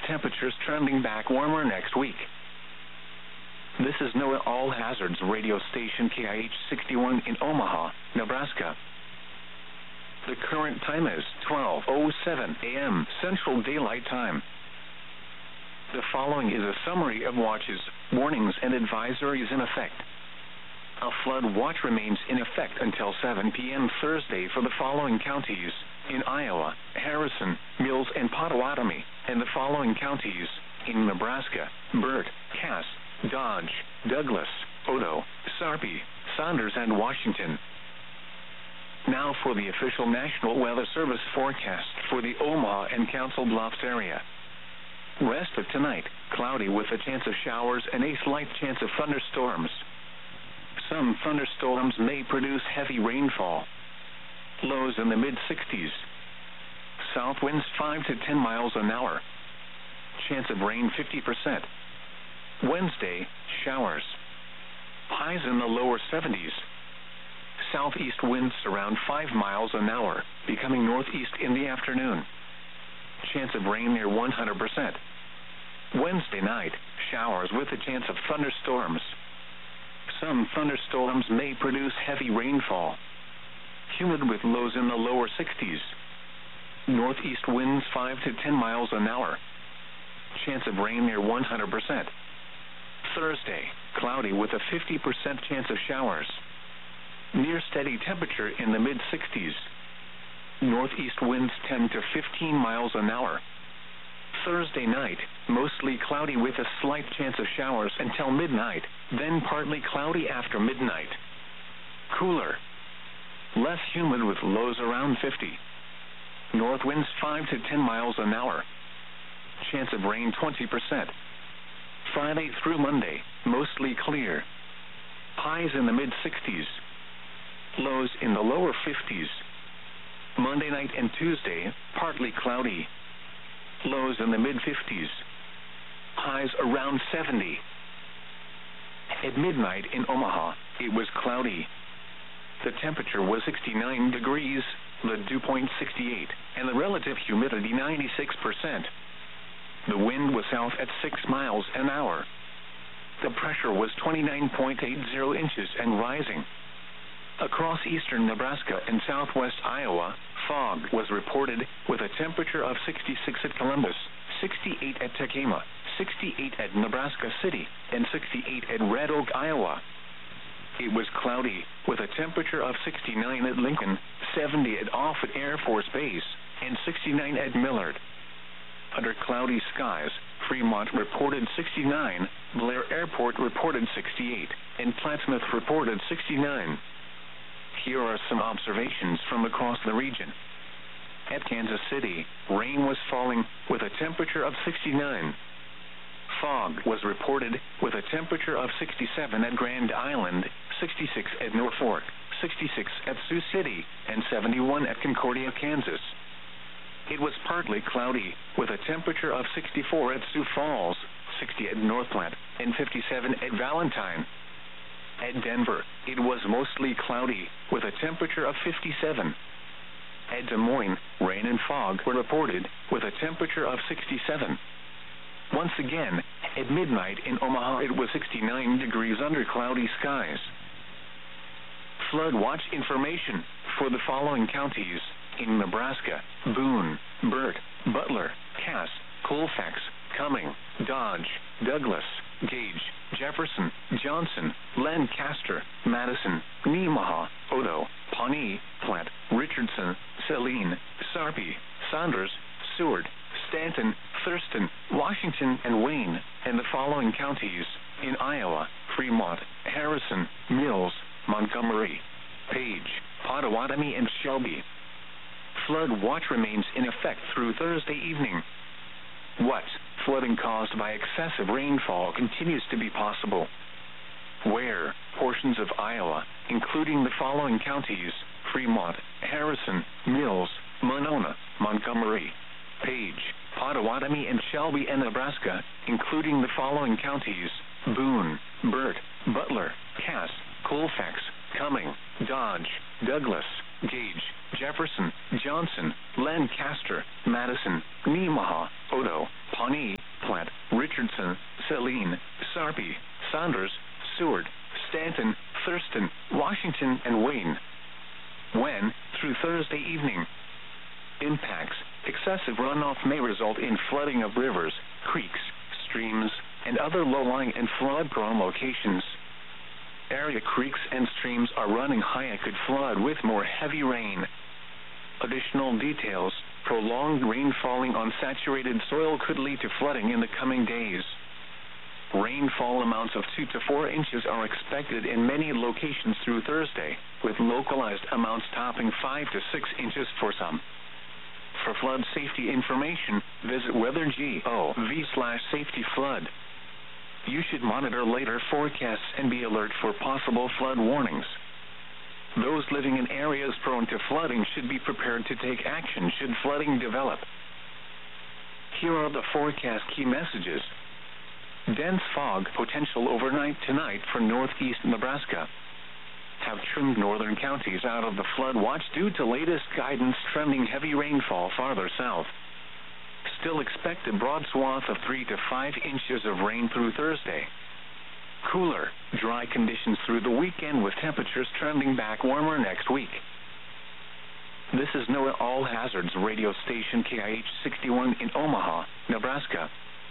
temperatures trending back warmer next week. This is NOAA All Hazards radio station KIH 61 in Omaha, Nebraska. The current time is 12:07 a.m. Central Daylight Time. The following is a summary of watches, warnings, and advisories in effect. A flood watch remains in effect until 7 p.m. Thursday for the following counties in Iowa: Harrison, Mills, and Pottawatomie, and the following counties in Nebraska: Burt, Cass, Dodge, Douglas, Odo, Sarpy, Saunders, and Washington. Now for the official National Weather Service forecast for the Omaha and Council Bluffs area. Rest of tonight, cloudy with a chance of showers and a slight chance of thunderstorms. Some thunderstorms may produce heavy rainfall. Lows in the mid-60s. South winds 5 to 10 miles an hour. Chance of rain 50%. Wednesday, showers. Highs in the lower 70s. Southeast winds around 5 miles an hour, becoming northeast in the afternoon. Chance of rain near 100%. Wednesday night, showers with a chance of thunderstorms. Some thunderstorms may produce heavy rainfall. Humid with lows in the lower 60s. Northeast winds 5 to 10 miles an hour. Chance of rain near 100%. Thursday, cloudy with a 50% chance of showers. Near steady temperature in the mid-60s. Northeast winds 10 to 15 miles an hour. Thursday night, mostly cloudy with a slight chance of showers until midnight, then partly cloudy after midnight. Cooler. Less humid with lows around 50. North winds 5 to 10 miles an hour. Chance of rain 20%. Friday through Monday, mostly clear. Highs in the mid-60s. Lows in the lower 50s. Monday night and Tuesday, partly cloudy. Lows in the mid-50s. Highs around 70. At midnight in Omaha, it was cloudy. The temperature was 69 degrees, the dew point 68, and the relative humidity 96%. The wind was south at 6 miles an hour. The pressure was 29.80 inches and rising. Across eastern Nebraska and southwest Iowa, fog was reported with a temperature of 66 at Columbus, 68 at Tekamah, 68 at Nebraska City, and 68 at Red Oak, Iowa. It was cloudy with a temperature of 69 at Lincoln, 70 at Offutt Air Force Base, and 69 at Millard. Under cloudy skies, Fremont reported 69, Blair Airport reported 68, and Plattsmouth reported 69. Here are some observations from across the region. At Kansas City, rain was falling with a temperature of 69. Fog was reported with a temperature of 67 at Grand Island, 66 at Norfolk, 66 at Sioux City, and 71 at Concordia, Kansas. It was partly cloudy with a temperature of 64 at Sioux Falls, 60 at North Platte, and 57 at Valentine. At Denver, it was mostly cloudy with a temperature of 57. At Des Moines, rain and fog were reported with a temperature of 67. Once again, at midnight in Omaha, it was 69 degrees under cloudy skies. Flood watch information for the following counties in Nebraska: Boone, Burt, Butler, Cass, Colfax, Cumming, Dodge, Douglas, Gage, Jefferson, Johnson, Lancaster, Madison, Nemaha, Odo, Pawnee, Platte, Richardson, Saline, Sarpy, Saunders, Seward, Stanton, Thurston, Washington, and Wayne, and the following counties in Iowa: Fremont, Harrison, Mills, Montgomery, Page, Pottawatomie, and Shelby. Flood watch remains in effect through Thursday evening. What? Flooding caused by excessive rainfall continues to be possible. Where? Portions of Iowa, including the following counties: Fremont, Harrison, Mills, Monona, Montgomery, Page, Pottawatomie, and Shelby, and Nebraska, including the following counties: Boone, Burt, Butler, Cass, Colfax, Cumming, Dodge, Douglas, Gage, Jefferson, Johnson, Lancaster, Madison, Nemaha, Odo, Pawnee, runoff may result in flooding of rivers, creeks, streams, and other low-lying and flood-prone locations. Area creeks and streams are running high and could flood with more heavy rain. Additional details: prolonged rain falling on saturated soil could lead to flooding in the coming days. Rainfall amounts of 2 to 4 inches are expected in many locations through Thursday, with localized amounts topping 5 to 6 inches for some. For flood safety information, visit weather.gov/safety-flood. You should monitor later forecasts and be alert for possible flood warnings. Those living in areas prone to flooding should be prepared to take action should flooding develop. Here are the forecast key messages. Dense fog potential overnight tonight for northeast Nebraska. Have trimmed northern counties out of the flood watch due to latest guidance trending heavy rainfall farther south. Still expect a broad swath of 3 to 5 inches of rain through Thursday. Cooler, dry conditions through the weekend with temperatures trending back warmer next week. This is NOAA All Hazards radio station KIH 61 in Omaha, Nebraska.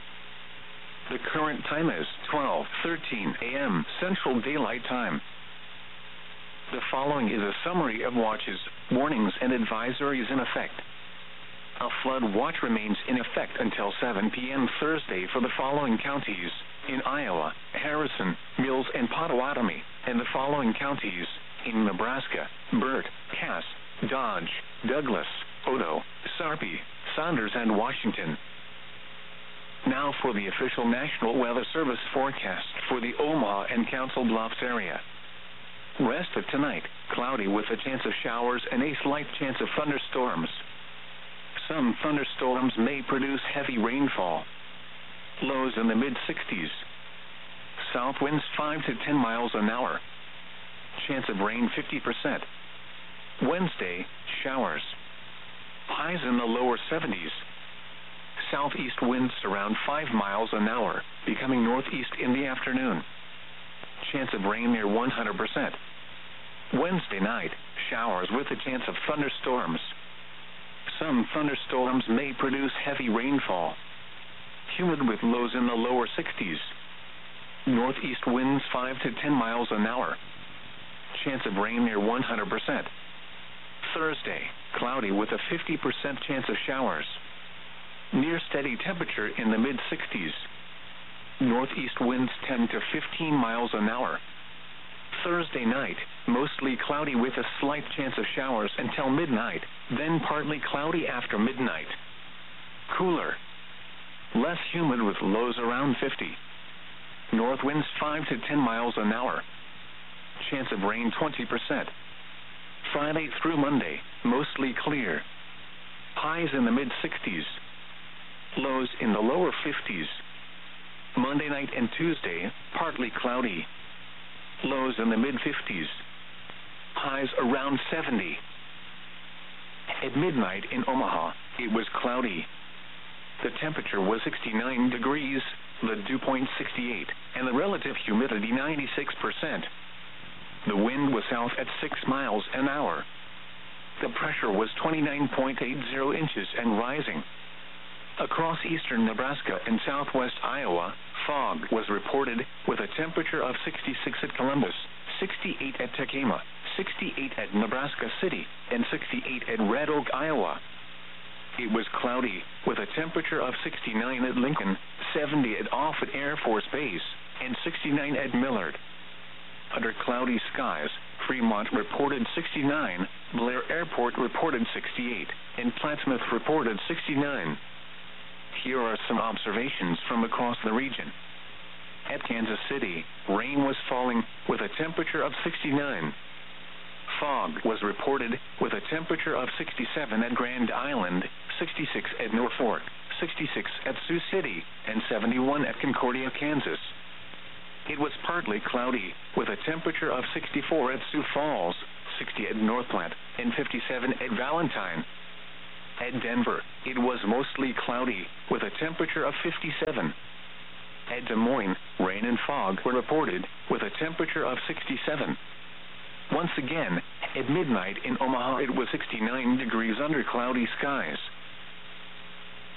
The current time is 12:13 a.m. Central Daylight Time. The following is a summary of watches, warnings, and advisories in effect. A flood watch remains in effect until 7 p.m. Thursday for the following counties: in Iowa, Harrison, Mills, and Pottawatomie, and the following counties: in Nebraska, Burt, Cass, Dodge, Douglas, Odo, Sarpy, Saunders, and Washington. Now for the official National Weather Service forecast for the Omaha and Council Bluffs area. Rest of tonight, cloudy with a chance of showers and a slight chance of thunderstorms. Some thunderstorms may produce heavy rainfall. Lows in the mid-60s. South winds 5 to 10 miles an hour. Chance of rain 50%. Wednesday, showers. Highs in the lower 70s. Southeast winds around 5 miles an hour, becoming northeast in the afternoon. Chance of rain near 100%. Wednesday night, showers with a chance of thunderstorms. Some thunderstorms may produce heavy rainfall. Humid with lows in the lower 60s. Northeast winds 5 to 10 miles an hour. Chance of rain near 100%. Thursday, cloudy with a 50% chance of showers. Near steady temperature in the mid-60s. Northeast winds 10 to 15 miles an hour. Thursday night, mostly cloudy with a slight chance of showers until midnight, then partly cloudy after midnight. Cooler. Less humid with lows around 50. North winds 5 to 10 miles an hour. Chance of rain 20%. Friday through Monday, mostly clear. Highs in the mid-60s. Lows in the lower 50s. Monday night and Tuesday, partly cloudy. Lows in the mid-50s. Highs around 70. At midnight in Omaha, it was cloudy. The temperature was 69 degrees, the dew point 68, and the relative humidity 96%. The wind was south at 6 miles an hour. The pressure was 29.80 inches and rising. Across eastern Nebraska and southwest Iowa, fog was reported with a temperature of 66 at Columbus, 68 at Tacoma, 68 at Nebraska City, and 68 at Red Oak, Iowa. It was cloudy with a temperature of 69 at Lincoln, 70 at Offutt Air Force Base, and 69 at Millard. Under cloudy skies, Fremont reported 69, Blair Airport reported 68, and Plattsmouth reported 69. Here are some observations from across the region. At Kansas City, rain was falling with a temperature of 69. Fog was reported with a temperature of 67 at Grand Island, 66 at Norfolk, 66 at Sioux City, and 71 at Concordia, Kansas. It was partly cloudy with a temperature of 64 at Sioux Falls, 60 at North Platte, and 57 at Valentine. At Denver, it was mostly cloudy with a temperature of 57. At Des Moines, rain and fog were reported with a temperature of 67. Once again, at midnight in Omaha, it was 69 degrees under cloudy skies.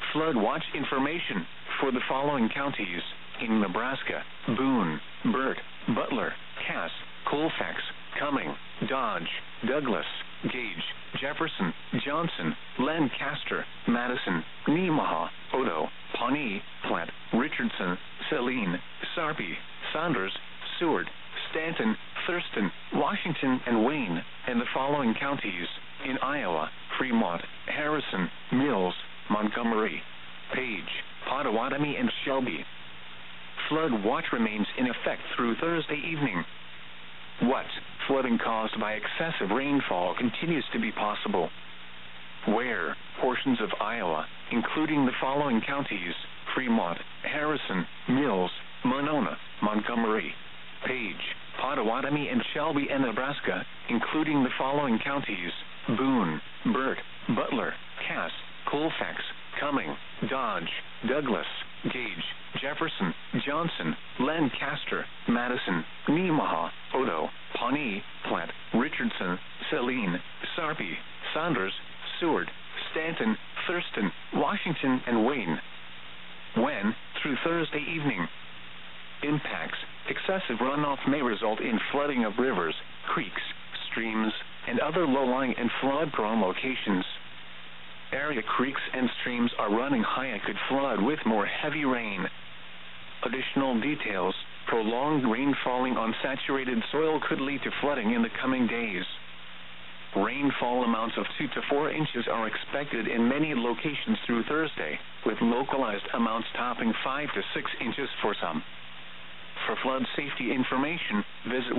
Flood watch information for the following counties in Nebraska: Boone, Burt, Butler, Cass, Colfax, Cumming, Dodge, Douglas, Gage, Jefferson, Johnson, Lancaster, Madison, Nemaha, Odo, Pawnee, Platte, Richardson, Saline, Sarpy, Saunders, Seward, Stanton, Thurston, Washington, and Wayne, and the following counties in Iowa: Fremont, Harrison, Mills, Montgomery, Page, Pottawatomie, and Shelby. Flood watch remains in effect through Thursday evening. What flooding caused by excessive rainfall continues to be possible? Where portions of Iowa, including the following counties: Fremont, Harrison, Mills, Monona, Montgomery, Page, Pottawatomie, and Shelby, and Nebraska, including the following counties: Boone, Burt, Butler, Cass, Colfax, Cumming, Dodge, Douglas, Gage, Jefferson, Johnson, Lancaster, Madison, Nemaha, Odo, Pawnee, Platte, Richardson, Saline, Sarpy, Saunders, Seward, Stanton, Thurston, Washington, and Wayne. When, through Thursday evening. Impacts: excessive runoff may result in flooding of rivers, creeks, streams, and other low-lying and flood-prone locations. Area creeks and streams are running high and could flood with more heavy rain. Additional details: prolonged rain falling on saturated soil could lead to flooding in the coming days. Rainfall amounts of 2 to 4 inches are expected in many locations through Thursday, with localized amounts topping 5 to 6 inches for some. For flood safety information, visit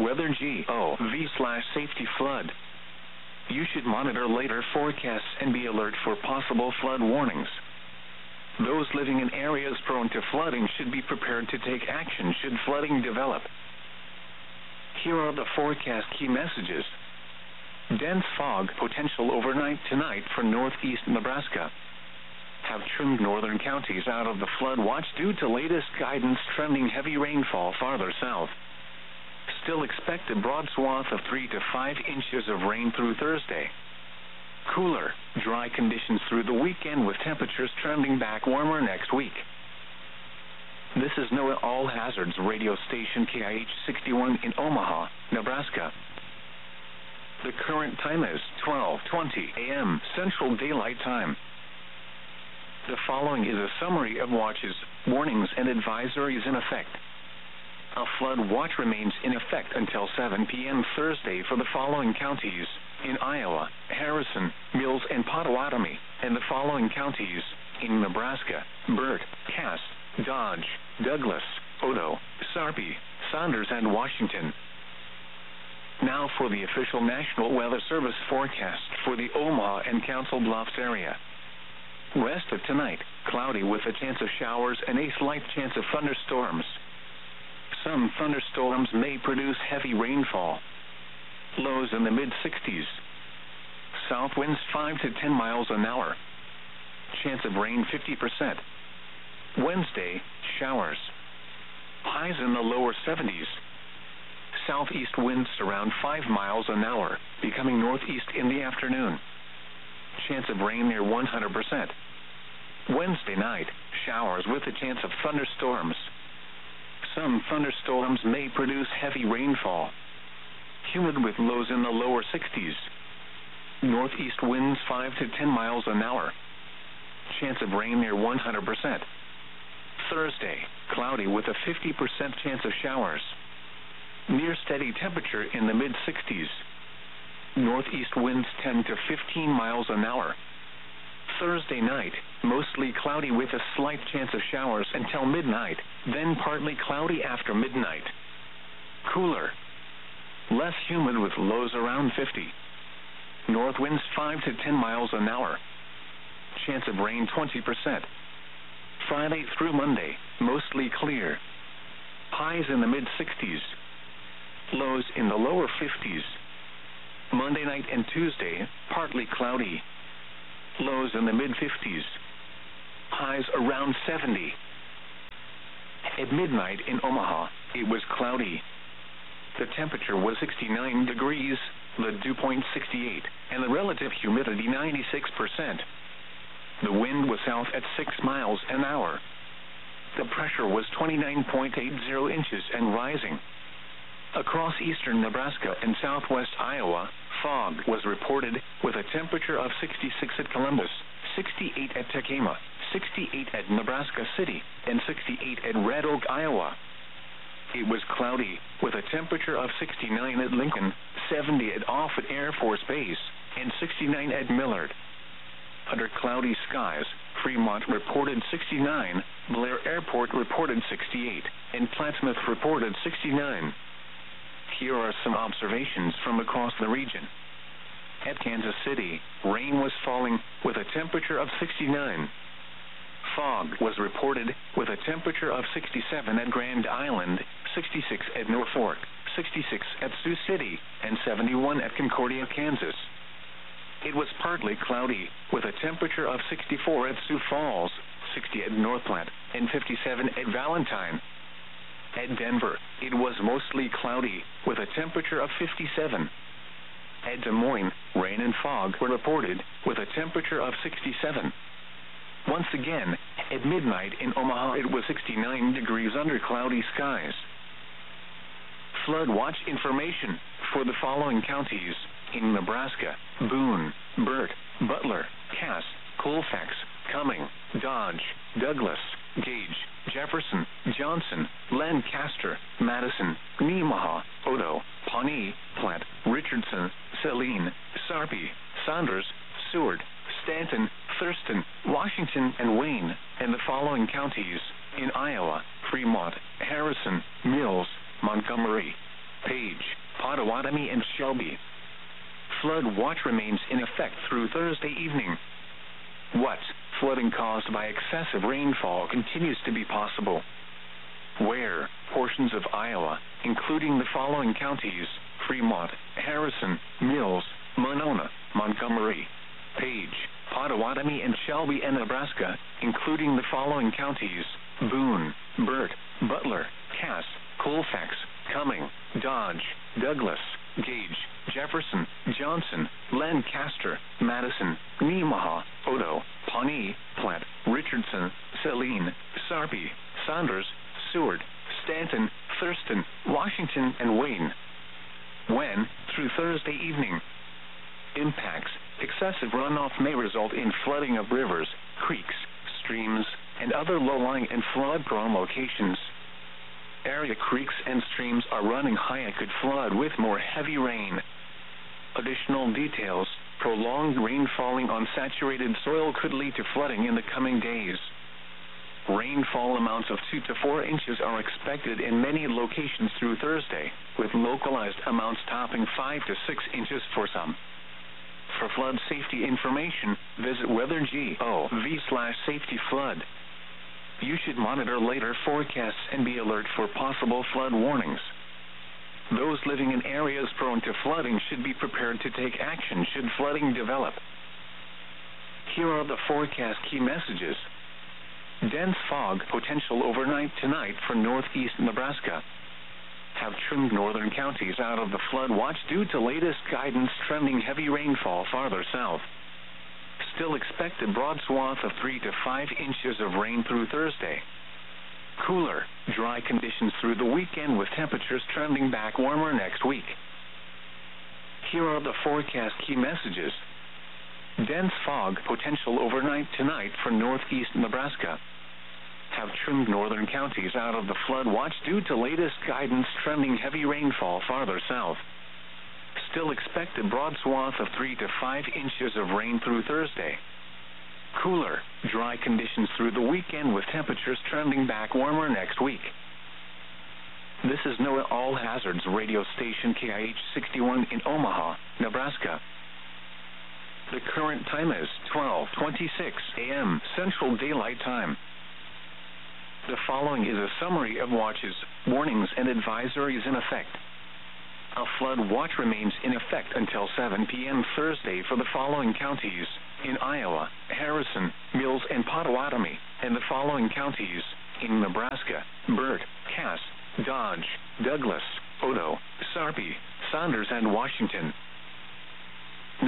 weather.gov/safety-flood. You should monitor later forecasts and be alert for possible flood warnings. Those living in areas prone to flooding should be prepared to take action should flooding develop. Here are the forecast key messages. Dense fog potential overnight tonight for northeast Nebraska. Have trimmed northern counties out of the flood watch due to latest guidance trending heavy rainfall farther south. Still expect a broad swath of 3 to 5 inches of rain through Thursday. Cooler, dry conditions through the weekend with temperatures trending back warmer next week. This is NOAA All Hazards radio station KIH 61 in Omaha, Nebraska. The current time is 12:20 a.m. Central Daylight Time. The following is a summary of watches, warnings, and advisories in effect. A flood watch remains in effect until 7 p.m. Thursday for the following counties in Iowa: Harrison, Mills, and Pottawatomie, and the following counties in Nebraska: Burt, Cass, Dodge, Douglas, Odo, Sarpy, Saunders, and Washington. Now for the official National Weather Service forecast for the Omaha and Council Bluffs area. Rest of tonight, cloudy with a chance of showers and a slight chance of thunderstorms. Some thunderstorms may produce heavy rainfall. Lows in the mid-60s. South winds 5 to 10 miles an hour. Chance of rain 50%. Wednesday, showers. Highs in the lower 70s. Southeast winds around 5 miles an hour, becoming northeast in the afternoon. Chance of rain near 100%. Wednesday night, showers with a chance of thunderstorms. Some thunderstorms may produce heavy rainfall. Humid with lows in the lower 60s. Northeast winds 5 to 10 miles an hour. Chance of rain near 100%. Thursday, cloudy with a 50% chance of showers. Near steady temperature in the mid-60s. Northeast winds 10 to 15 miles an hour. Thursday night, mostly cloudy with a slight chance of showers until midnight, then partly cloudy after midnight. Cooler. Less humid with lows around 50. North winds 5 to 10 miles an hour. Chance of rain 20%. Friday through Monday, mostly clear. Highs in the mid-60s. Lows in the lower 50s. Monday night and Tuesday, partly cloudy. Lows in the mid-50s. Highs around 70. At midnight in Omaha, it was cloudy. The temperature was 69 degrees, the dew point 68, and the relative humidity 96%. The wind was south at 6 miles an hour. The pressure was 29.80 inches and rising. Across eastern Nebraska and southwest Iowa, fog was reported, with a temperature of 66 at Columbus, 68 at Tacoma, 68 at Nebraska City, and 68 at Red Oak, Iowa. It was cloudy, with a temperature of 69 at Lincoln, 70 at Offutt Air Force Base, and 69 at Millard. Under cloudy skies, Fremont reported 69, Blair Airport reported 68, and Plattsmouth reported 69. Here are some observations from across the region. At Kansas City, rain was falling, with a temperature of 69. Fog was reported, with a temperature of 67 at Grand Island, 66 at Norfolk, 66 at Sioux City, and 71 at Concordia, Kansas. It was partly cloudy, with a temperature of 64 at Sioux Falls, 60 at North Platte, and 57 at Valentine. At Denver, it was mostly cloudy, with a temperature of 57. At Des Moines, rain and fog were reported, with a temperature of 67. Once again, at midnight in Omaha, it was 69 degrees under cloudy skies. Flood watch information for the following counties in Nebraska: Boone, Burt, Butler, Cass, Colfax, Cumming, Dodge, Douglas, Gage, Jefferson, Johnson, Lancaster, Madison, Nemaha, Odo, Pawnee, Platte, Richardson, Saline, Sarpy, Saunders, Seward, Stanton, Thurston, Washington, and Wayne, and the following counties in Iowa: Fremont, Harrison, Mills, Montgomery, Page, Potawatomi, and Shelby. Flood watch remains in effect through Thursday evening. What? Flooding caused by excessive rainfall continues to be possible. Where? Portions of Iowa, including the following counties: Fremont, Harrison, Mills, Monona, Montgomery, Page, Potawatomi, and Shelby, and Nebraska, including the following counties: Boone, Burt, Butler, Cass, Colfax, Cumming, Dodge, Douglas, Gage, Jefferson, Johnson, Lancaster, Madison, Nemaha, Odo, Pawnee, Platte, Richardson, Saline, Sarpy, Saunders, Seward, Stanton, Thurston, Washington, and Wayne. When? Through Thursday evening. Impacts: excessive runoff may result in flooding of rivers, creeks, streams, and other low-lying and flood-prone locations. Area creeks and streams are running high and could flood with more heavy rain. Additional details: prolonged rain falling on saturated soil could lead to flooding in the coming days. Rainfall amounts of 2 to 4 inches are expected in many locations through Thursday, with localized amounts topping 5 to 6 inches for some. For flood safety information, visit weather.gov/safety-flood. You should monitor later forecasts and be alert for possible flood warnings. Those living in areas prone to flooding should be prepared to take action should flooding develop. Here are the forecast key messages. Dense fog potential overnight tonight for northeast Nebraska. Have trimmed northern counties out of the flood watch due to latest guidance trending heavy rainfall farther south. Still expect a broad swath of 3 to 5 inches of rain through Thursday. Cooler, dry conditions through the weekend with temperatures trending back warmer next week. Here are the forecast key messages. Dense fog potential overnight tonight for northeast Nebraska. Have trimmed northern counties out of the flood watch due to latest guidance trending heavy rainfall farther south. Still expect a broad swath of 3 to 5 inches of rain through Thursday. Cooler, dry conditions through the weekend with temperatures trending back warmer next week. This is NOAA All Hazards radio station KIH 61 in Omaha, Nebraska. The current time is 12:26 a.m. Central Daylight Time. The following is a summary of watches, warnings, and advisories in effect. A flood watch remains in effect until 7 p.m. Thursday for the following counties in Iowa: Harrison, Mills, and Potawatomi, and the following counties in Nebraska: Burt, Cass, Dodge, Douglas, Odo, Sarpy, Saunders, and Washington.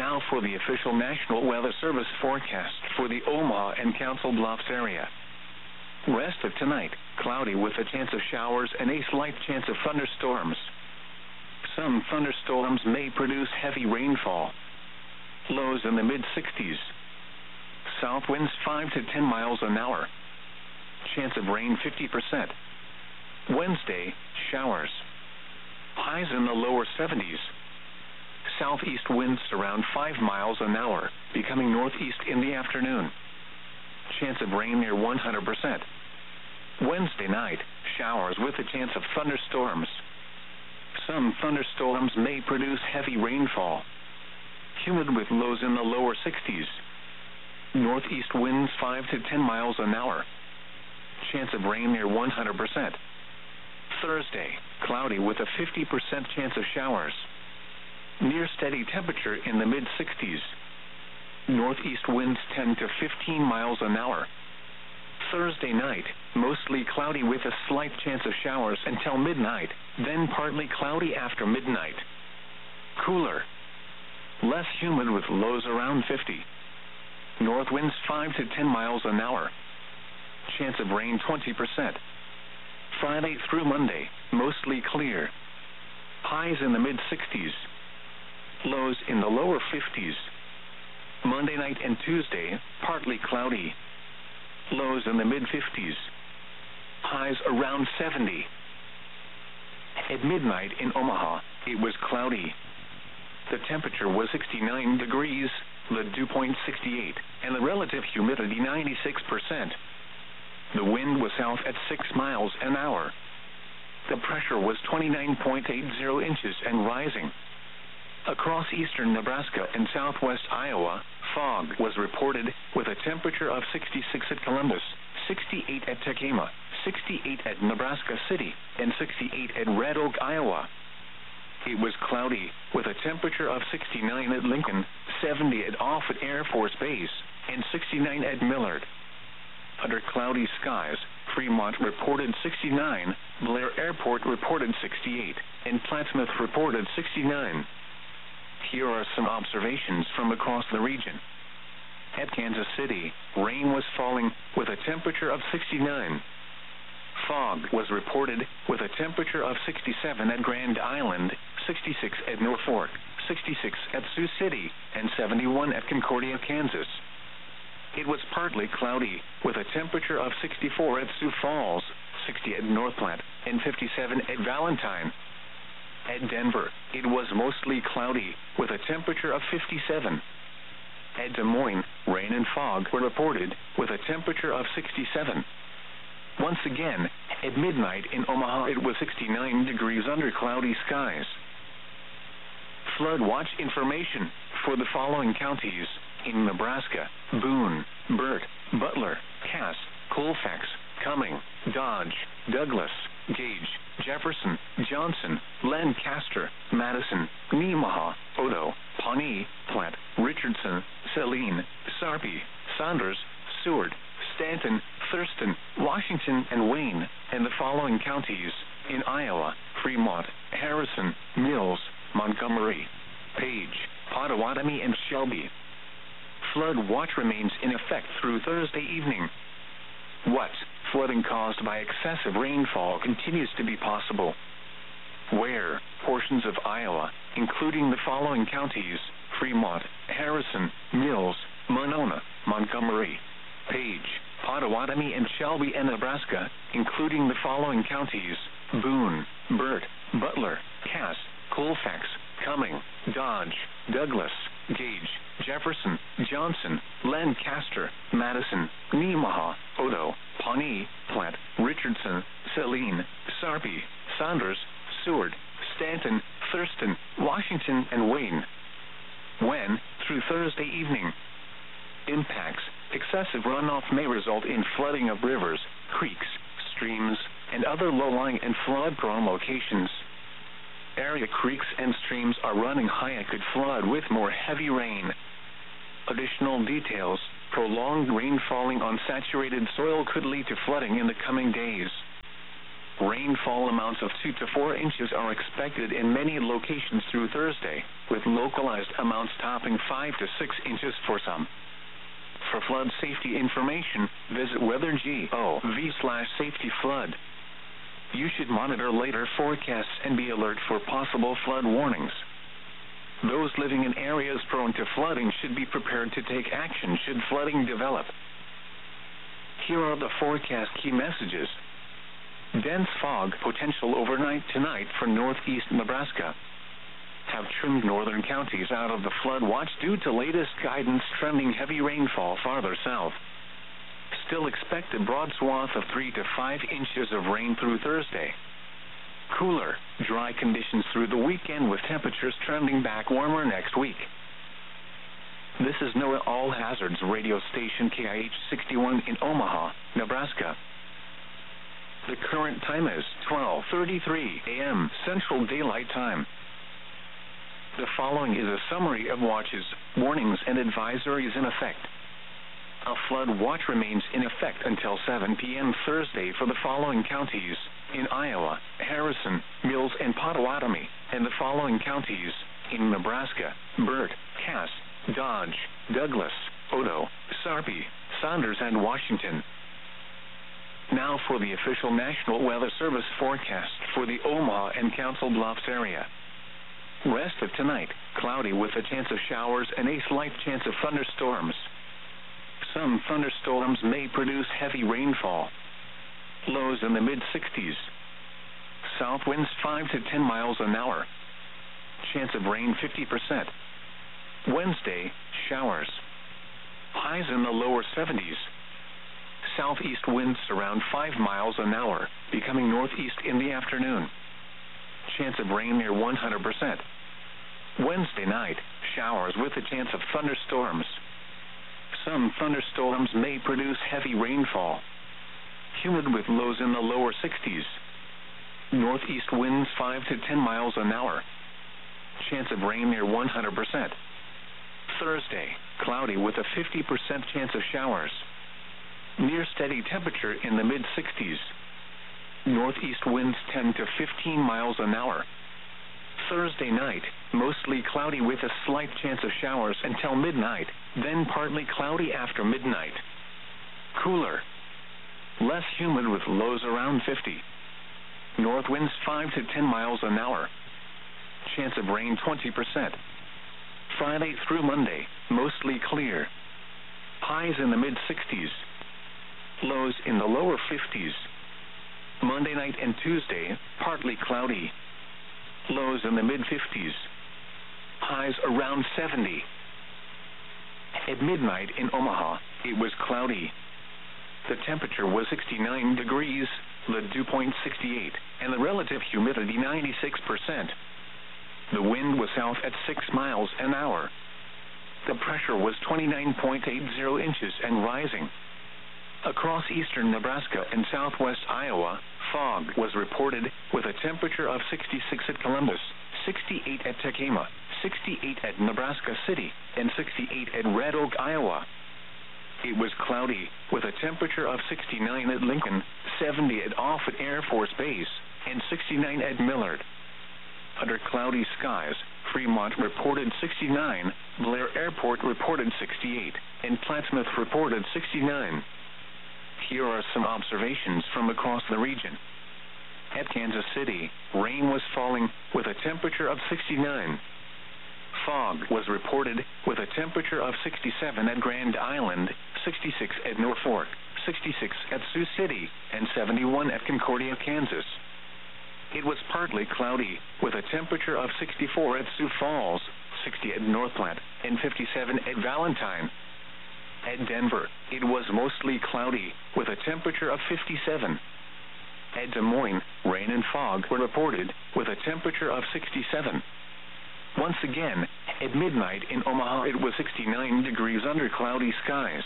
Now for the official National Weather Service forecast for the Omaha and Council Bluffs area. Rest of tonight, cloudy with a chance of showers and a slight chance of thunderstorms. Some thunderstorms may produce heavy rainfall. Lows in the mid-60s. South winds 5 to 10 miles an hour. Chance of rain 50%. Wednesday, showers. Highs in the lower 70s. Southeast winds around 5 miles an hour, becoming northeast in the afternoon. Chance of rain near 100%. Wednesday night, showers with a chance of thunderstorms. Some thunderstorms may produce heavy rainfall. Humid with lows in the lower 60s. Northeast winds 5 to 10 miles an hour. Chance of rain near 100%. Thursday, cloudy with a 50% chance of showers. Near steady temperature in the mid-60s. Northeast winds 10 to 15 miles an hour. Thursday night, mostly cloudy with a slight chance of showers until midnight, then partly cloudy after midnight. Cooler. Less humid with lows around 50. North winds 5 to 10 miles an hour. Chance of rain 20%. Friday through Monday, mostly clear. Highs in the mid-60s. Lows in the lower 50s. Monday night and Tuesday, partly cloudy. Lows in the mid-50s. Highs around 70. At midnight in Omaha, it was cloudy. The temperature was 69 degrees, the dew point 68, and the relative humidity 96%. The wind was south at 6 miles an hour. The pressure was 29.80 inches and rising. Across eastern Nebraska and southwest Iowa, fog was reported with a temperature of 66 at Columbus, 68 at Tekamah, 68 at Nebraska City, and 68 at Red Oak, Iowa. It was cloudy with a temperature of 69 at Lincoln, 70 at Offutt Air Force Base, and 69 at Millard. Under cloudy skies, Fremont reported 69, Blair Airport reported 68, and Plattsmouth reported 69. Here are some observations from across the region. At Kansas City, rain was falling with a temperature of 69. Fog was reported with a temperature of 67 at Grand Island, 66 at North Fork, 66 at Sioux City, and 71 at Concordia, Kansas. It was partly cloudy with a temperature of 64 at Sioux Falls, 60 at North Platte, and 57 at Valentine. At Denver, it was mostly cloudy with a temperature of 57. At Des Moines, rain and fog were reported with a temperature of 67. Once again, at midnight in Omaha, it was 69 degrees under cloudy skies. Flood watch information for the following counties in Nebraska: Boone, Burt, Butler, Cass, Colfax, Cumming, Dodge, Douglas, Gage, Jefferson, Johnson, Lancaster, Madison, Nemaha, Odo, Pawnee, Platte, Richardson, Saline, Sarpy, Saunders, Seward, Stanton, Thurston, Washington, and Wayne, and the following counties in Iowa: Fremont, Harrison, Mills, Montgomery, Page, Potawatomi, and Shelby. Flood watch remains in effect through Thursday evening. What flooding caused by excessive rainfall continues to be possible? Where portions of Iowa, including the following counties: Fremont, Harrison, Mills, Monona, Montgomery, Page, Potawatomi, and Shelby, and Nebraska, including the following counties: Boone, Burt, Butler, Cass, Colfax, Cumming, Dodge, Douglas, Gage, Jefferson, Johnson, Lancaster, Madison, Nemaha, Odo, Pawnee, Platte, Richardson, Saline, Sarpy, Saunders, Seward, Stanton, Thurston, Washington, and Wayne. When, through Thursday evening. Impacts: excessive runoff may result in flooding of rivers, creeks, streams, and other low-lying and flood-prone locations. Area creeks and streams are running high and could flood with more heavy rain. Additional details: prolonged rain falling on saturated soil could lead to flooding in the coming days. Rain rainfall amounts of 2 to 4 inches are expected in many locations through Thursday, with localized amounts topping 5 to 6 inches for some. For flood safety information, visit weather.gov/safety-flood. You should monitor later forecasts and be alert for possible flood warnings. Those living in areas prone to flooding should be prepared to take action should flooding develop. Here are the forecast key messages. Dense fog potential overnight tonight for northeast Nebraska. Have trimmed northern counties out of the flood watch due to latest guidance trending heavy rainfall farther south. Still expect a broad swath of 3 to 5 inches of rain through Thursday. Cooler, dry conditions through the weekend with temperatures trending back warmer next week. This is NOAA All Hazards radio station KIH 61 in Omaha, Nebraska. The current time is 12:33 a.m. Central Daylight Time. The following is a summary of watches, warnings, and advisories in effect. A flood watch remains in effect until 7 p.m. Thursday for the following counties in Iowa: Harrison, Mills, and Potawatomi, and the following counties in Nebraska: Burt, Cass, Dodge, Douglas, Odo, Sarpy, Saunders, and Washington. Now for the official National Weather Service forecast for the Omaha and Council Bluffs area. Rest of tonight, cloudy with a chance of showers and a slight chance of thunderstorms. Some thunderstorms may produce heavy rainfall. Lows in the mid-60s. South winds 5 to 10 miles an hour. Chance of rain 50%. Wednesday, showers. Highs in the lower 70s. Southeast winds around 5 miles an hour, becoming northeast in the afternoon. Chance of rain near 100%. Wednesday night, showers with a chance of thunderstorms. Some thunderstorms may produce heavy rainfall. Humid with lows in the lower 60s. Northeast winds 5 to 10 miles an hour. Chance of rain near 100%. Thursday, cloudy with a 50% chance of showers. Near steady temperature in the mid-60s. Northeast winds 10 to 15 miles an hour. Thursday night, mostly cloudy with a slight chance of showers until midnight, then partly cloudy after midnight. Cooler. Less humid with lows around 50. North winds 5 to 10 miles an hour. Chance of rain 20%. Friday through Monday, mostly clear. Highs in the mid-60s. Lows in the lower 50s. Monday night and Tuesday, partly cloudy. Lows in the mid-50s. Highs around 70. At midnight in Omaha, it was cloudy. The temperature was 69 degrees, the dew point 68, and the relative humidity 96%. The wind was south at 6 miles an hour. The pressure was 29.80 inches and rising. Across eastern Nebraska and southwest Iowa, fog was reported with a temperature of 66 at Columbus, 68 at Tacoma, 68 at Nebraska City, and 68 at Red Oak, Iowa. It was cloudy with a temperature of 69 at Lincoln, 70 at Offutt Air Force Base, and 69 at Millard. Under cloudy skies, Fremont reported 69, Blair Airport reported 68, and Plattsmouth reported 69. Here are some observations from across the region. At Kansas City, rain was falling with a temperature of 69. Fog was reported with a temperature of 67 at Grand Island, 66 at Norfolk, 66 at Sioux City, and 71 at Concordia, Kansas. It was partly cloudy with a temperature of 64 at Sioux Falls, 60 at North Platte, and 57 at Valentine. At Denver, it was mostly cloudy with a temperature of 57. At Des Moines, rain and fog were reported with a temperature of 67. Once again, at midnight in Omaha, it was 69 degrees under cloudy skies.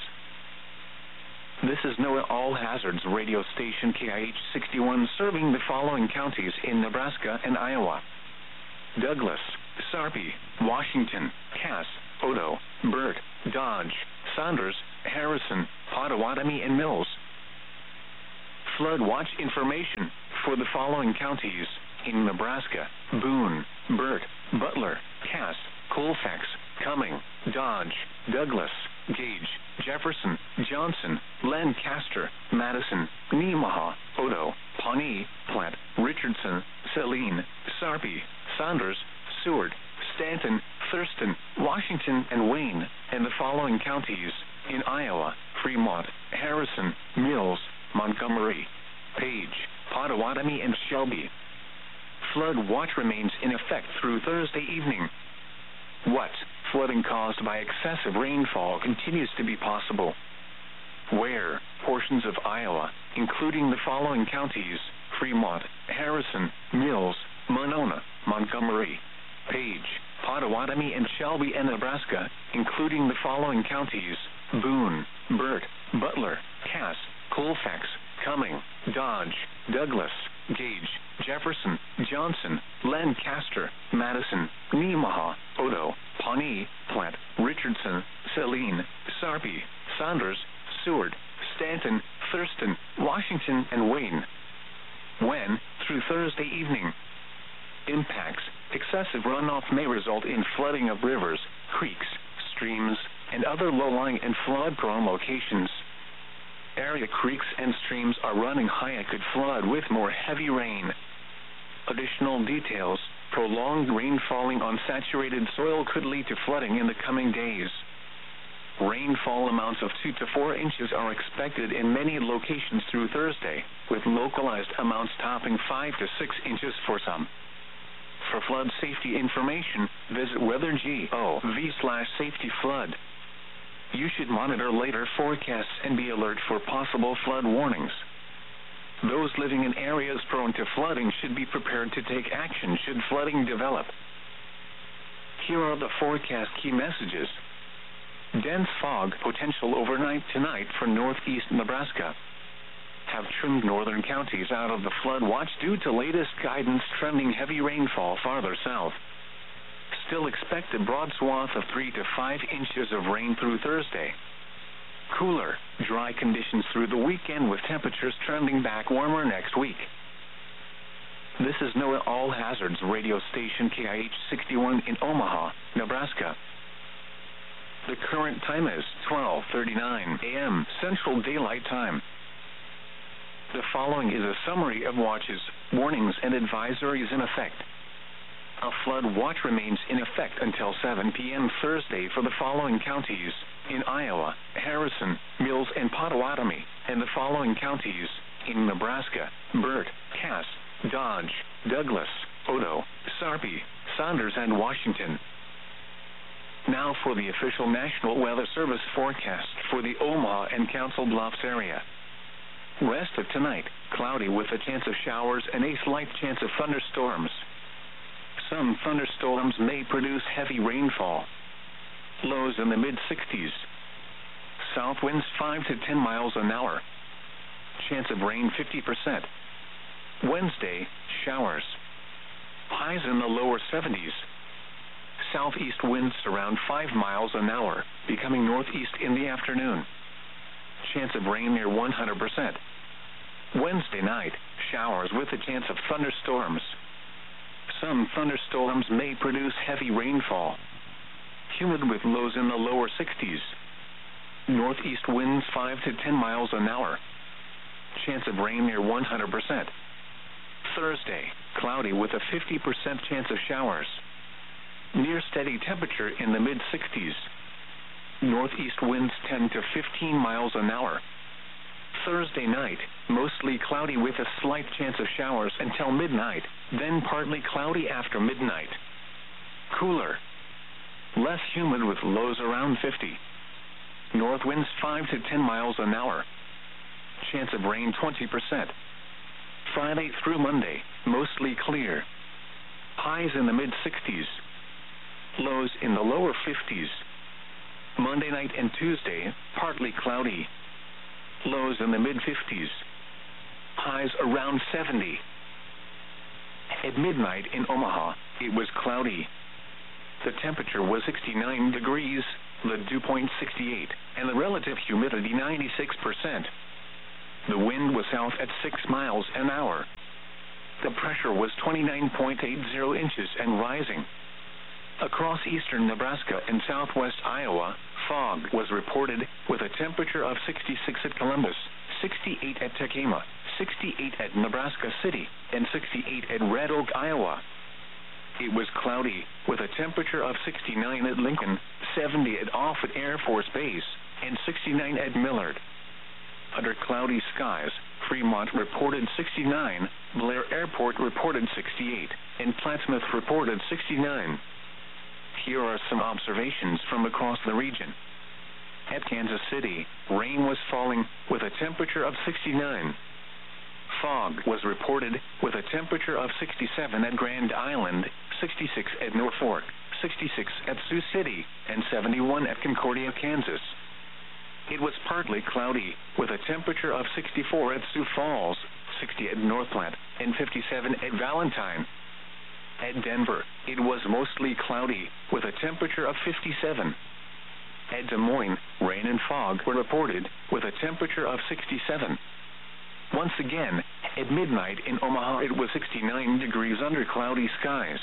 This is NOAA All Hazards radio station KIH 61 serving the following counties in Nebraska and Iowa: Douglas, Sarpy, Washington, Cass, Odo, Burt, Dodge, Saunders, Harrison, Potawatomi, and Mills. Flood watch information for the following counties in Nebraska: Boone, Burt, Butler, Cass, Colfax, Cumming, Dodge, Douglas, Gage, Jefferson, Johnson, Lancaster, Madison, Nemaha, Odo, Pawnee, Platte, Richardson, Saline, Sarpy, Saunders, Seward, Stanton, Thurston, Washington, and Wayne, and the following counties in Iowa: Fremont, Harrison, Mills, Montgomery, Page, Pottawatomie, and Shelby. Flood watch remains in effect through Thursday evening. What? Flooding caused by excessive rainfall continues to be possible. Where? Portions of Iowa, including the following counties: Fremont, Harrison, Mills, Monona, Montgomery, Page, Pottawatomie, and Shelby, and Nebraska, including the following counties: Boone, Burt, Butler, Cass, Colfax, Cumming, Dodge, Douglas, Gage, Jefferson, Johnson, Lancaster, Madison, Nemaha, Odo, Pawnee, Platte, Richardson, Saline, Sarpy, Saunders, Seward, Stanton, Thurston, Washington, and Wayne. When? Through Thursday evening. Impacts: excessive runoff may result in flooding of rivers, creeks, streams, and other low-lying and flood-prone locations. Area creeks and streams are running high and could flood with more heavy rain. Additional details: prolonged rain falling on saturated soil could lead to flooding in the coming days. Rainfall amounts of 2 to 4 inches are expected in many locations through Thursday, with localized amounts topping 5 to 6 inches for some. For flood safety information, visit weather.gov/safety-flood. You should monitor later forecasts and be alert for possible flood warnings. Those living in areas prone to flooding should be prepared to take action should flooding develop. Here are the forecast key messages. Dense fog potential overnight tonight for northeast Nebraska. Have trimmed northern counties out of the flood watch due to latest guidance trending heavy rainfall farther south. Still expect a broad swath of 3 to 5 inches of rain through Thursday. Cooler, dry conditions through the weekend with temperatures trending back warmer next week. This is NOAA All Hazards radio station KIH 61 in Omaha, Nebraska. The current time is 12:39 a.m. Central Daylight Time. The following is a summary of watches, warnings, and advisories in effect. A flood watch remains in effect until 7 p.m. Thursday for the following counties in Iowa: Harrison, Mills, and Pottawatomie, and the following counties in Nebraska: Burt, Cass, Dodge, Douglas, Odo, Sarpy, Saunders, and Washington. Now for the official National Weather Service forecast for the Omaha and Council Bluffs area. Rest of tonight, cloudy with a chance of showers and a slight chance of thunderstorms. Some thunderstorms may produce heavy rainfall. Lows in the mid-60s. South winds 5 to 10 miles an hour. Chance of rain 50%. Wednesday, showers. Highs in the lower 70s. Southeast winds around 5 miles an hour, becoming northeast in the afternoon. Chance of rain near 100%. Wednesday night, showers with a chance of thunderstorms. Some thunderstorms may produce heavy rainfall. Humid with lows in the lower 60s. Northeast winds 5 to 10 miles an hour. Chance of rain near 100%. Thursday, cloudy with a 50% chance of showers. Near steady temperature in the mid-60s. Northeast winds 10 to 15 miles an hour. Thursday night, mostly cloudy with a slight chance of showers until midnight, then partly cloudy after midnight. Cooler. Less humid with lows around 50. North winds 5 to 10 miles an hour. Chance of rain 20%. Friday through Monday, mostly clear. Highs in the mid-60s. Lows in the lower 50s. Monday night and Tuesday, partly cloudy. Lows in the mid-50s. Highs around 70. At midnight in Omaha, it was cloudy. The temperature was 69 degrees, the dew point 68, and the relative humidity 96%. The wind was south at 6 miles an hour. The pressure was 29.80 inches and rising. Across eastern Nebraska and southwest Iowa, fog was reported with a temperature of 66 at Columbus, 68 at Tekema, 68 at Nebraska City, and 68 at Red Oak, Iowa. It was cloudy with a temperature of 69 at Lincoln, 70 at Offutt Air Force Base, and 69 at Millard. Under cloudy skies, Fremont reported 69, Blair Airport reported 68, and Plattsmouth reported 69. Here are some observations from across the region. At Kansas City, rain was falling with a temperature of 69. Fog was reported with a temperature of 67 at Grand Island, 66 at Norfolk, 66 at Sioux City, and 71 at Concordia, Kansas. It was partly cloudy with a temperature of 64 at Sioux Falls, 60 at North Platte, and 57 at Valentine. At Denver, it was mostly cloudy with a temperature of 57. At Des Moines, rain and fog were reported with a temperature of 67. Once again, at midnight in Omaha, it was 69 degrees under cloudy skies.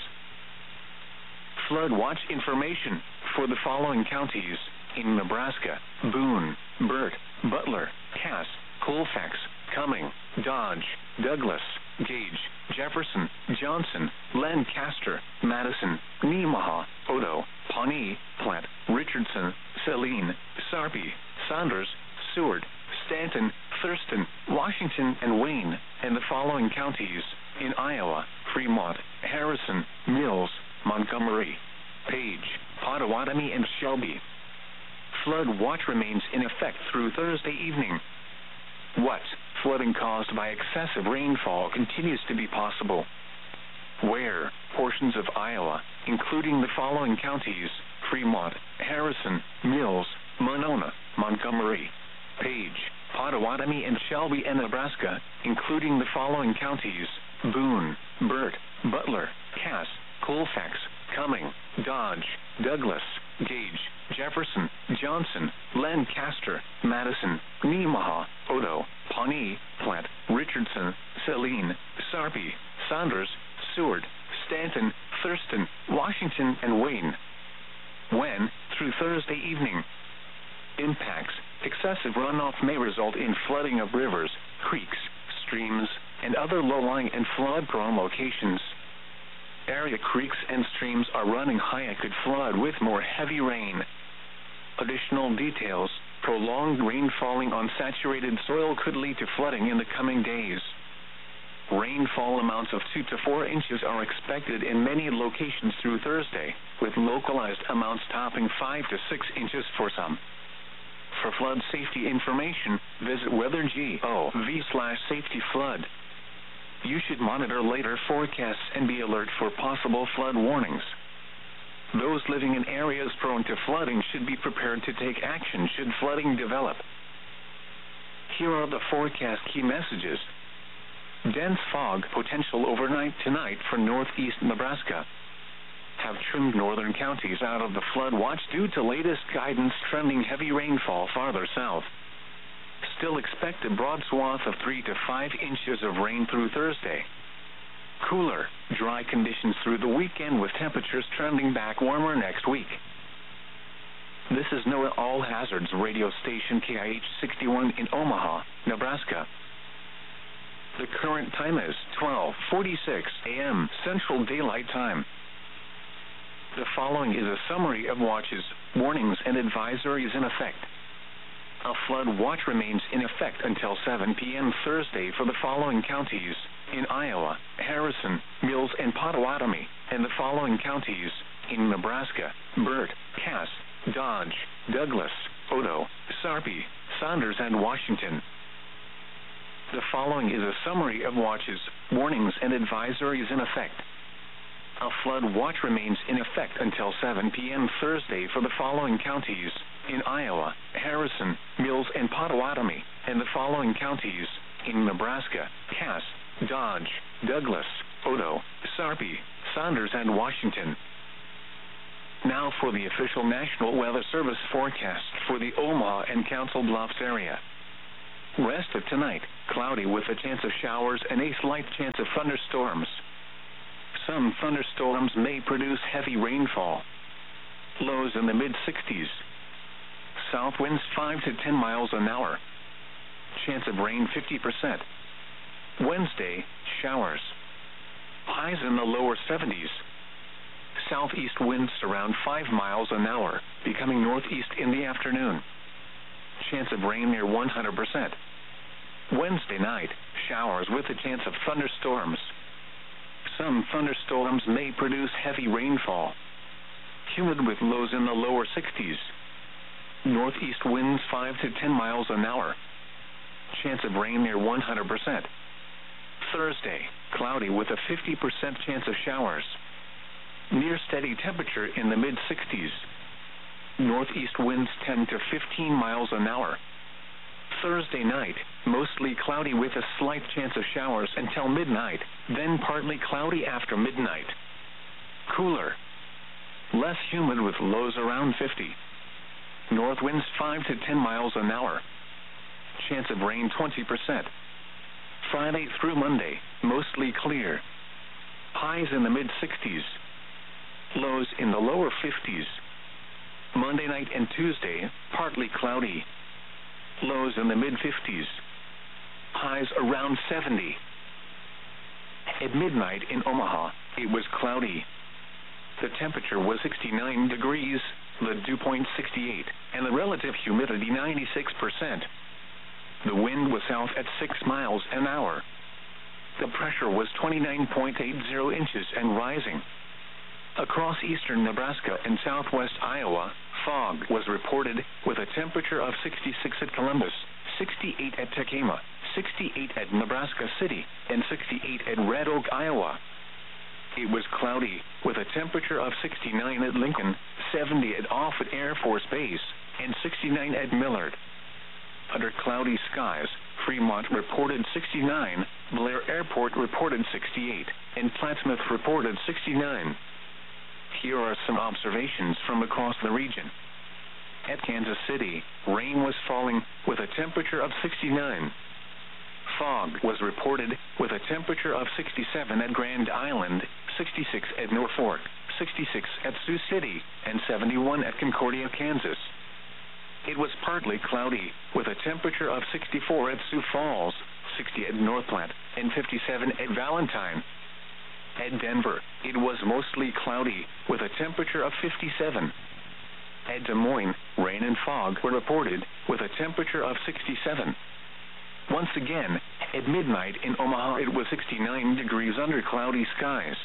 Flood watch information for the following counties in Nebraska: Boone, Burt, Butler, Cass, Colfax, Cumming, Dodge, Douglas, Gage, Jefferson, Johnson, Lancaster, Madison, Nemaha, Odo, Pawnee, Platte, Richardson, Saline, Sarpy, Saunders, Seward, Stanton, Thurston, Washington, and Wayne, and the following counties in Iowa: Fremont, Harrison, Mills, Montgomery, Page, Pottawatomie, and Shelby. Flood watch remains in effect through Thursday evening. What flooding caused by excessive rainfall continues to be possible? Where portions of Iowa, including the following counties: Fremont, Harrison, Mills, Monona, Montgomery, Page, Pottawatomie, and Shelby, and Nebraska, including the following counties: Boone, Burt, Butler, Cass, Colfax, Cumming, Dodge, Douglas, Gage, Jefferson, Johnson, Lancaster, Madison, Nemaha, Odo, Pawnee, Platte, Richardson, Saline, Sarpy, Saunders, Seward, Stanton, Thurston, Washington, and Wayne. When, through Thursday evening. Impacts: excessive runoff may result in flooding of rivers, creeks, streams, and other low-lying and flood-prone locations. Area creeks and streams are running high and could flood with more heavy rain. Additional details: prolonged rain falling on saturated soil could lead to flooding in the coming days. Rainfall amounts of 2 to 4 inches are expected in many locations through Thursday, with localized amounts topping 5 to 6 inches for some. For flood safety information, visit weather.gov/safety-flood. You should monitor later forecasts and be alert for possible flood warnings. Those living in areas prone to flooding should be prepared to take action should flooding develop. Here are the forecast key messages. Dense fog potential overnight tonight for northeast Nebraska. Have trimmed northern counties out of the flood watch due to latest guidance trending heavy rainfall farther south. Still expect a broad swath of 3 to 5 inches of rain through Thursday. Cooler, dry conditions through the weekend with temperatures trending back warmer next week. This is NOAA All Hazards radio station KIH 61 in Omaha, Nebraska. The current time is 12:46 a.m. Central Daylight Time. The following is a summary of watches, warnings, and advisories in effect. A flood watch remains in effect until 7 p.m. Thursday for the following counties in Iowa: Harrison, Mills, and Pottawatomie, and the following counties in Nebraska: Burt, Cass, Dodge, Douglas, Odo, Sarpy, Saunders, and Washington. The following is a summary of watches, warnings, and advisories in effect. A flood watch remains in effect until 7 p.m. Thursday for the following counties in Iowa: Harrison, Mills, and Pottawatomie, and the following counties in Nebraska: Cass, Dodge, Douglas, Odo, Sarpy, Saunders, and Washington. Now for the official National Weather Service forecast for the Omaha and Council Bluffs area. Rest of tonight, cloudy with a chance of showers and a slight chance of thunderstorms. Some thunderstorms may produce heavy rainfall. Lows in the mid-60s. South winds 5 to 10 miles an hour. Chance of rain 50%. Wednesday, showers. Highs in the lower 70s. Southeast winds around 5 miles an hour, becoming northeast in the afternoon. Chance of rain near 100%. Wednesday night, showers with a chance of thunderstorms. Some thunderstorms may produce heavy rainfall. Humid with lows in the lower 60s. Northeast winds 5 to 10 miles an hour. Chance of rain near 100%. Thursday, cloudy with a 50% chance of showers. Near steady temperature in the mid-60s. Northeast winds 10 to 15 miles an hour. Thursday night, mostly cloudy with a slight chance of showers until midnight, then partly cloudy after midnight. Cooler. Less humid with lows around 50. North winds 5 to 10 miles an hour. Chance of rain 20%. Friday through Monday, mostly clear. Highs in the mid-60s. Lows in the lower 50s. Monday night and Tuesday, partly cloudy. Lows in the mid-50s. Highs around 70. At midnight in Omaha, it was cloudy. The temperature was 69 degrees, the dew point 68, and the relative humidity 96%. The wind was south at 6 miles an hour. The pressure was 29.80 inches and rising. Across eastern Nebraska and southwest Iowa, fog was reported with a temperature of 66 at Columbus, 68 at Tekamah, 68 at Nebraska City, and 68 at Red Oak, Iowa. It was cloudy with a temperature of 69 at Lincoln, 70 at Offutt Air Force Base, and 69 at Millard. Under cloudy skies, Fremont reported 69, Blair Airport reported 68, and Plattsmouth reported 69. Here are some observations from across the region. At Kansas City, rain was falling with a temperature of 69. Fog was reported with a temperature of 67 at Grand Island, 66 at Norfolk, 66 at Sioux City, and 71 at Concordia, Kansas. It was partly cloudy with a temperature of 64 at Sioux Falls, 60 at North Platte, and 57 at Valentine. At Denver, it was mostly cloudy with a temperature of 57. At Des Moines, rain and fog were reported with a temperature of 67. Once again, at midnight in Omaha, it was 69 degrees under cloudy skies.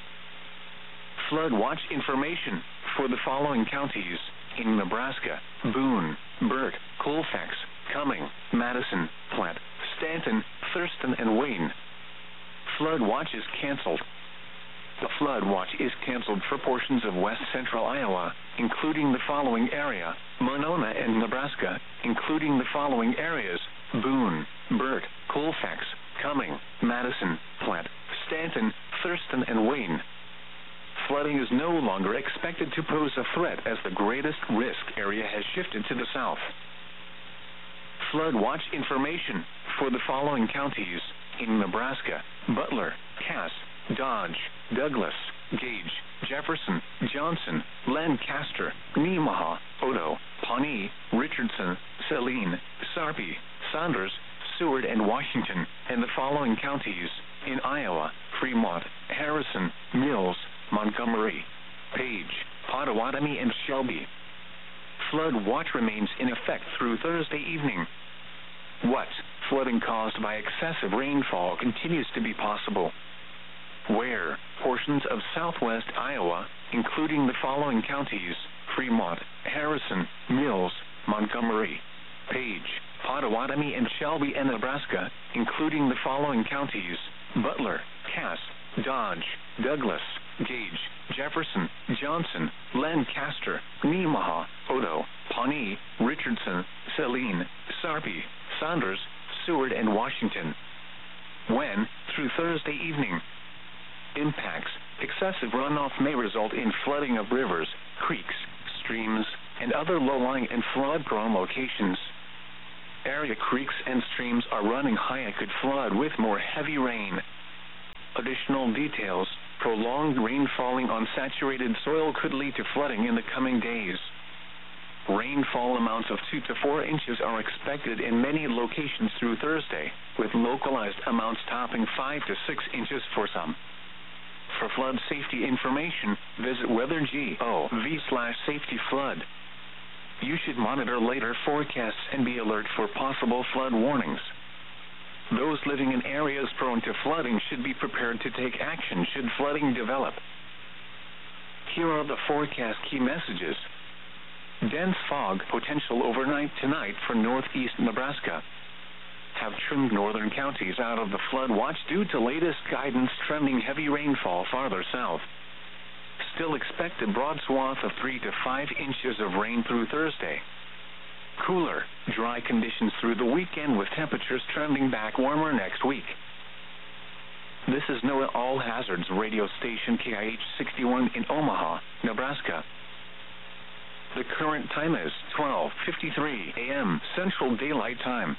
Flood watch information for the following counties in Nebraska: Boone, Burt, Colfax, Cumming, Madison, Platte, Stanton, Thurston, and Wayne. Flood watch is canceled. The flood watch is canceled for portions of west central Iowa, including the following area: Monona and Nebraska, including the following areas: Boone, Burt, Colfax, Cumming, Madison, Platte, Stanton, Thurston, and Wayne. Flooding is no longer expected to pose a threat as the greatest risk area has shifted to the south. Flood watch information for the following counties in Nebraska: Butler, Cass, Dodge, Douglas, Gage, Jefferson, Johnson, Lancaster, Nemaha, Odo, Pawnee, Richardson, Saline, Sarpy, Saunders, Seward, and Washington, and the following counties in Iowa: Fremont, Harrison, Mills, Montgomery, Page, Pottawatomie, and Shelby. Flood watch remains in effect through Thursday evening. What? Flooding caused by excessive rainfall continues to be possible. Where? Portions of southwest Iowa, including the following counties: Fremont, Harrison, Mills, Montgomery, Page, Pottawatomie, and Shelby, and Nebraska, including the following counties: Butler, Cass, Dodge, Douglas, Gage, Jefferson, Johnson, Lancaster, Nemaha, Odo, Pawnee, Richardson, Saline, Sarpy, Saunders, Seward, and Washington. When? Through Thursday evening. Impacts: excessive runoff may result in flooding of rivers, creeks, streams, and other low-lying and flood-prone locations. area creeks and streams are running high and could flood with more heavy rain. Additional details: prolonged rain falling on saturated soil could lead to flooding in the coming days. Rainfall amounts of 2 to 4 inches are expected in many locations through Thursday, with localized amounts topping 5 to 6 inches for some. For flood safety information, visit weather.gov/safety-flood. You should monitor later forecasts and be alert for possible flood warnings. Those living in areas prone to flooding should be prepared to take action should flooding develop. Here are the forecast key messages. Dense fog potential overnight tonight for northeast Nebraska. Have trimmed northern counties out of the flood watch due to latest guidance trending heavy rainfall farther south. Still expect a broad swath of 3 to 5 inches of rain through Thursday. Cooler, dry conditions through the weekend with temperatures trending back warmer next week. This is NOAA All Hazards radio station KIH 61 in Omaha, Nebraska. The current time is 12:53 a.m. Central Daylight Time.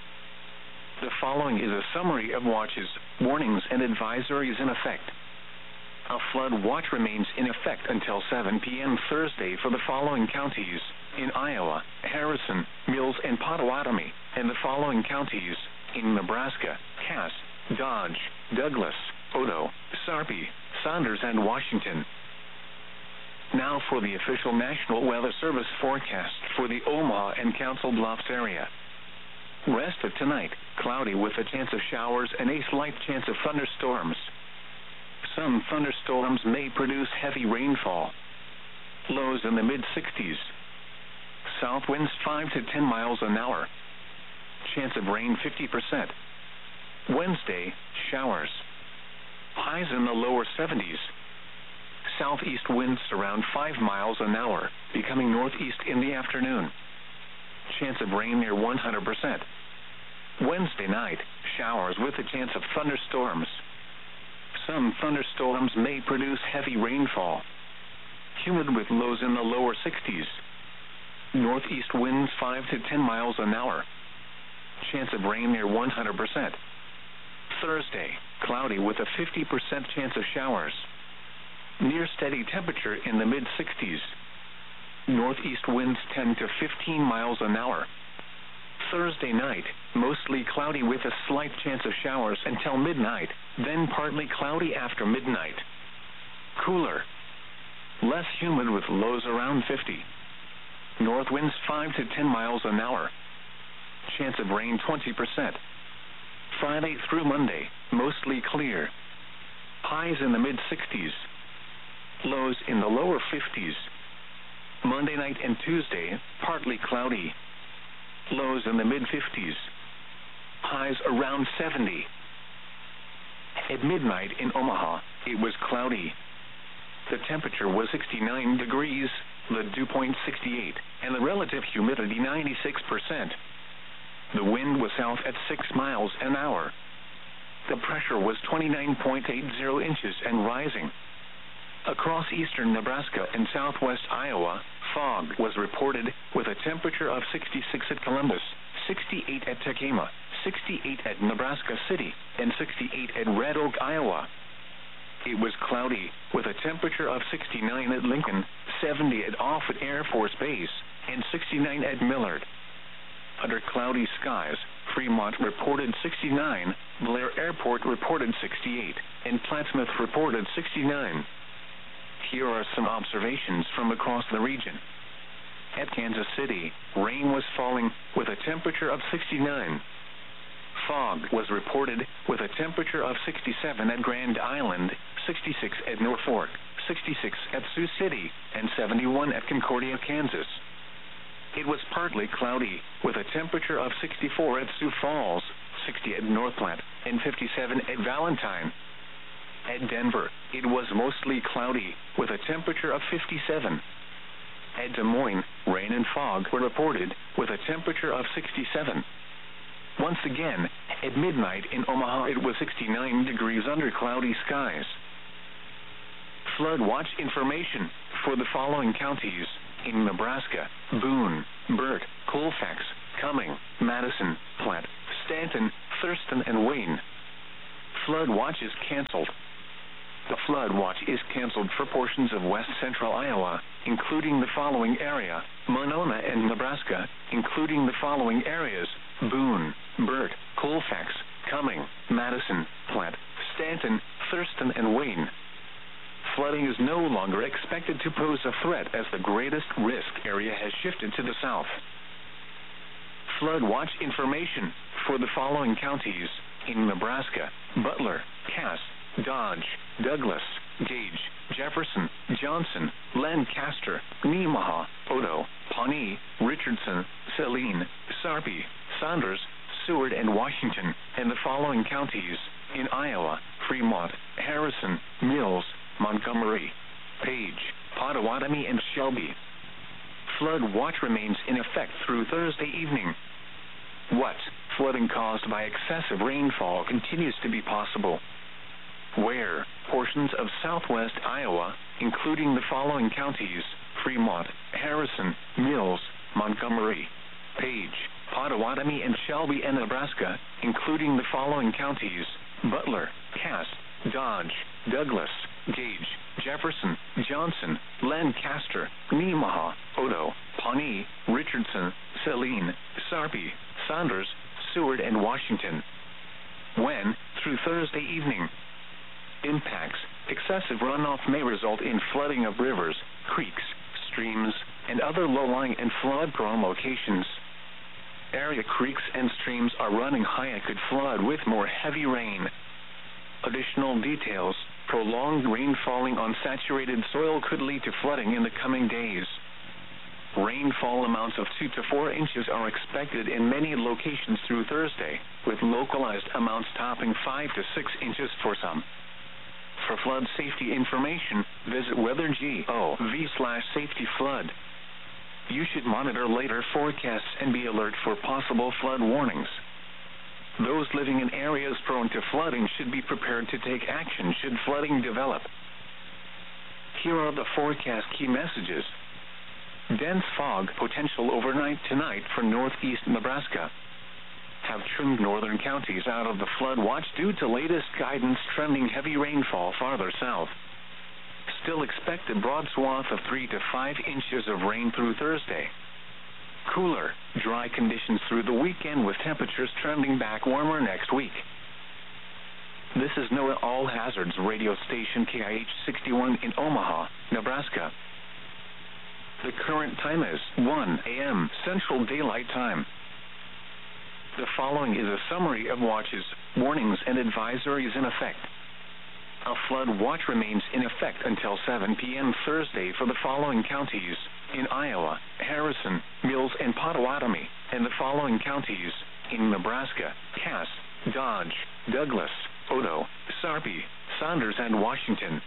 The following is a summary of watches, warnings, and advisories in effect. A flood watch remains in effect until 7 p.m. Thursday for the following counties: in Iowa, Harrison, Mills, and Potawatomi, and the following counties: in Nebraska, Cass, Dodge, Douglas, Odo, Sarpy, Saunders, and Washington. Now for the official National Weather Service forecast for the Omaha and Council Bluffs area. Rest of tonight, cloudy with a chance of showers and a slight chance of thunderstorms. Some thunderstorms may produce heavy rainfall. Lows in the mid-60s. South winds 5 to 10 miles an hour. Chance of rain 50%. Wednesday, showers. Highs in the lower 70s. Southeast winds around 5 miles an hour, becoming northeast in the afternoon. Chance of rain near 100%. Wednesday night, showers with a chance of thunderstorms. Some thunderstorms may produce heavy rainfall. Humid with lows in the lower 60s. Northeast winds 5 to 10 miles an hour. Chance of rain near 100%. Thursday, cloudy with a 50% chance of showers. Near steady temperature in the mid-60s. Northeast winds 10 to 15 miles an hour. Thursday night, mostly cloudy with a slight chance of showers until midnight, then partly cloudy after midnight. Cooler. Less humid with lows around 50. North winds 5 to 10 miles an hour. Chance of rain 20%. Friday through Monday, mostly clear. Highs in the mid-60s. Lows in the lower 50s. Monday night and Tuesday, partly cloudy. Lows in the mid-50s. Highs around 70. At midnight in Omaha, it was cloudy. The temperature was 69 degrees, the dew point 68, and the relative humidity 96%. The wind was south at 6 miles an hour. The pressure was 29.80 inches and rising. Across eastern Nebraska and southwest Iowa, fog was reported with a temperature of 66 at Columbus, 68 at Tacoma, 68 at Nebraska City, and 68 at Red Oak, Iowa. It was cloudy with a temperature of 69 at Lincoln, 70 at Offutt Air Force Base, and 69 at Millard. Under cloudy skies, Fremont reported 69, Blair Airport reported 68, and Plattsmouth reported 69. Here are some observations from across the region. At Kansas City, rain was falling with a temperature of 69. Fog was reported with a temperature of 67 at Grand Island, 66 at Norfolk, 66 at Sioux City, and 71 at Concordia, Kansas. It was partly cloudy with a temperature of 64 at Sioux Falls, 60 at North Platte, and 57 at Valentine. At Denver, it was mostly cloudy with a temperature of 57. At Des Moines, rain and fog were reported with a temperature of 67. Once again, at midnight in Omaha, it was 69 degrees under cloudy skies. Flood watch information for the following counties: in Nebraska, Boone, Burke, Colfax, Cumming, Madison, Platte, Stanton, Thurston, and Wayne. Flood watch is canceled. The flood watch is canceled for portions of west central Iowa, including the following area: Monona and Nebraska, including the following areas: Boone, Burt, Colfax, Cumming, Madison, Platte, Stanton, Thurston, and Wayne. Flooding is no longer expected to pose a threat as the greatest risk area has shifted to the south. Flood watch information for the following counties in Nebraska: Butler, Cass, Dodge, Douglas, Gage, Jefferson, Johnson, Lancaster, Nemaha, Odo, Pawnee, Richardson, Saline, Sarpy, Saunders, Seward, and Washington, and the following counties in Iowa: Fremont, Harrison, Mills, Montgomery, Page, Potawatomi, and Shelby. Flood watch remains in effect through Thursday evening. What? Flooding caused by excessive rainfall continues to be possible. Where? Portions of southwest Iowa, including the following counties: Fremont, Harrison, Mills, Montgomery, Page, Potawatomi, and Shelby, and Nebraska, including the following counties: Butler, Cass, Dodge, Douglas, Gage, Jefferson, Johnson, Lancaster, Nemaha, Odo, Pawnee, Richardson, Saline, Sarpy, Saunders, Seward, and Washington. When? Through Thursday evening. Impacts: excessive runoff may result in flooding of rivers, creeks, streams, and other low-lying and flood-prone locations. Area creeks and streams are running high and could flood with more heavy rain. Additional details: prolonged rain falling on saturated soil could lead to flooding in the coming days. Rainfall amounts of 2 to 4 inches are expected in many locations through Thursday, with localized amounts topping 5 to 6 inches for some. For flood safety information, visit weather.gov/safety-flood. You should monitor later forecasts and be alert for possible flood warnings. Those living in areas prone to flooding should be prepared to take action should flooding develop. Here are the forecast key messages. Dense fog potential overnight tonight for northeast Nebraska. Have trimmed northern counties out of the flood watch due to latest guidance trending heavy rainfall farther south. Still expect a broad swath of 3 to 5 inches of rain through Thursday. Cooler, dry conditions through the weekend with temperatures trending back warmer next week. This is NOAA All Hazards radio station KIH 61 in Omaha, Nebraska. The current time is 1 a.m. Central Daylight Time. The following is a summary of watches, warnings, and advisories in effect. A flood watch remains in effect until 7 p.m. Thursday for the following counties in Iowa: Harrison, Mills, and Potawatomi, and the following counties in Nebraska: Cass, Dodge, Douglas, Odo, Sarpy, Saunders, and Washington.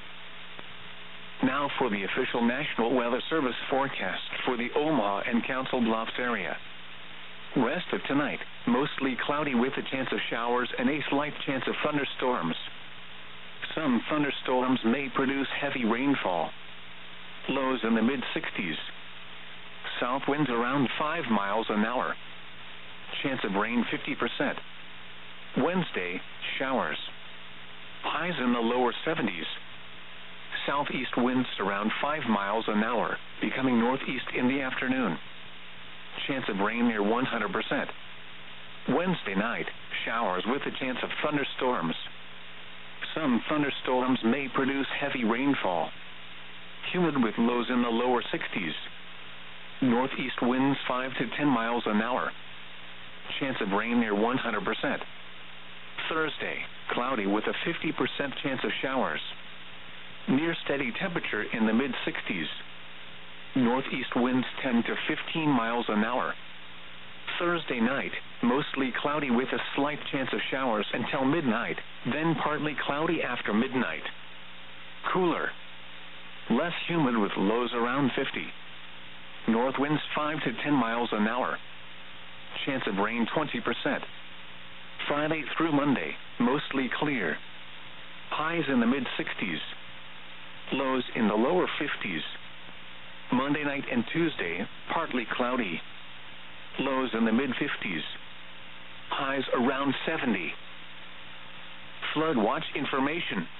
Now for the official National Weather Service forecast for the Omaha and Council Bluffs area. Rest of tonight, mostly cloudy with a chance of showers and a slight chance of thunderstorms. Some thunderstorms may produce heavy rainfall. Lows in the mid-60s. South winds around 5 miles an hour. Chance of rain 50%. Wednesday, showers. Highs in the lower 70s. Southeast winds around 5 miles an hour, becoming northeast in the afternoon. Chance of rain near 100%. Wednesday night, showers with a chance of thunderstorms. Some thunderstorms may produce heavy rainfall. Humid with lows in the lower 60s. Northeast winds 5 to 10 miles an hour. Chance of rain near 100%. Thursday, cloudy with a 50% chance of showers. Near steady temperature in the mid-60s. Northeast winds 10 to 15 miles an hour. Thursday night, mostly cloudy with a slight chance of showers until midnight, then partly cloudy after midnight. Cooler. Less humid with lows around 50. North winds 5 to 10 miles an hour. Chance of rain 20%. Friday through Monday, mostly clear. Highs in the mid-60s. Lows in the lower 50s. Monday night and Tuesday, partly cloudy. Lows in the mid-50s. Highs around 70. Flood watch information